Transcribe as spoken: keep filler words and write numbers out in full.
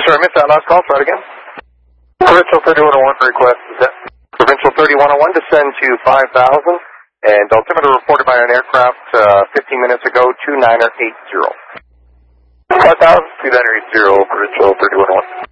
Sorry, I missed that last call. Try it again. Provincial thirty-one oh one request. Provincial thirty-one oh one descend to five thousand, and altimeter reported by an aircraft uh, fifteen minutes ago, two niner eight zero. five thousand, two niner eight zero, Provincial thirty-one oh one.